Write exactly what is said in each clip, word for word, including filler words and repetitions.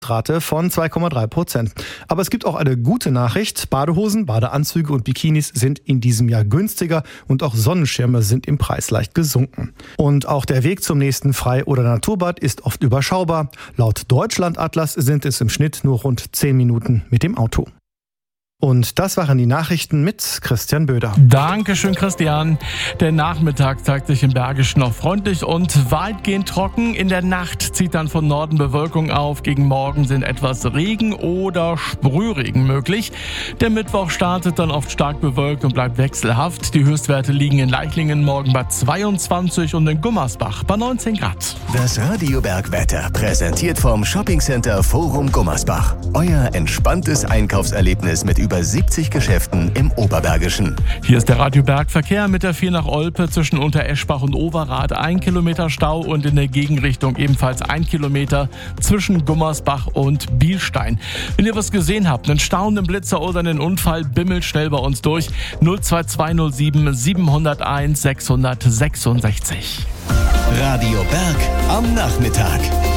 Rate von zwei Komma drei Prozent. Aber es gibt auch eine gute Nachricht. Badehosen, Badeanzüge und Bikinis sind in diesem Jahr günstiger und auch Sonnenschirme sind im Preis leicht gesunken. Und auch der Weg zum nächsten Freie- oder Naturbad ist oft überschaubar. Laut Deutschlandatlas sind es im Schnitt nur rund zehn Minuten mit dem Auto. Und das waren die Nachrichten mit Christian Böder. Dankeschön, Christian. Der Nachmittag zeigt sich im Bergischen noch freundlich und weitgehend trocken. In der Nacht zieht dann von Norden Bewölkung auf. Gegen Morgen sind etwas Regen oder Sprühregen möglich. Der Mittwoch startet dann oft stark bewölkt und bleibt wechselhaft. Die Höchstwerte liegen in Leichlingen morgen bei zweiundzwanzig und in Gummersbach bei neunzehn Grad. Das Radio Bergwetter präsentiert vom Shoppingcenter Forum Gummersbach. Euer entspanntes Einkaufserlebnis mit über siebzig Geschäften im Oberbergischen. Hier ist der Radio Bergverkehr mit der vier nach Olpe zwischen Untereschbach und Overath. Ein Kilometer Stau und in der Gegenrichtung ebenfalls ein Kilometer zwischen Gummersbach und Bielstein. Wenn ihr was gesehen habt, einen staunenden Blitzer oder einen Unfall, bimmelt schnell bei uns durch. null zwei zwei null sieben sieben null eins sechs sechs sechs. Radio Berg am Nachmittag.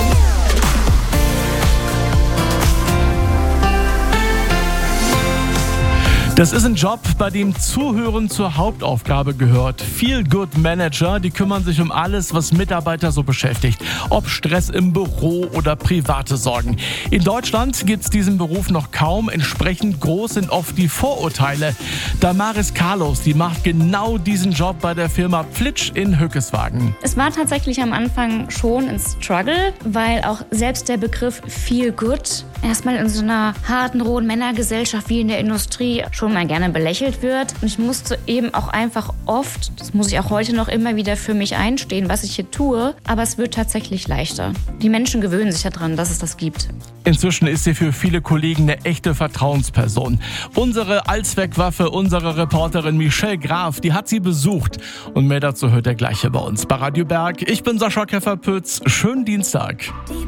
Das ist ein Job, bei dem Zuhören zur Hauptaufgabe gehört. Feel-Good-Manager, die kümmern sich um alles, was Mitarbeiter so beschäftigt. Ob Stress im Büro oder private Sorgen. In Deutschland gibt es diesen Beruf noch kaum. Entsprechend groß sind oft die Vorurteile. Damaris Carlos, die macht genau diesen Job bei der Firma Pflitsch in Hückeswagen. Es war tatsächlich am Anfang schon ein Struggle, weil auch selbst der Begriff Feel-Good erstmal in so einer harten, rohen Männergesellschaft wie in der Industrie schon mal gerne belächelt wird. Und ich musste eben auch einfach oft, das muss ich auch heute noch immer wieder für mich einstehen, was ich hier tue, aber es wird tatsächlich leichter. Die Menschen gewöhnen sich daran, dass es das gibt. Inzwischen ist sie für viele Kollegen eine echte Vertrauensperson. Unsere Allzweckwaffe, unsere Reporterin Michelle Graf, die hat sie besucht. Und mehr dazu hört ihr gleich hier bei uns bei Radio Berg. Ich bin Sascha Kefferpütz. Schönen Dienstag.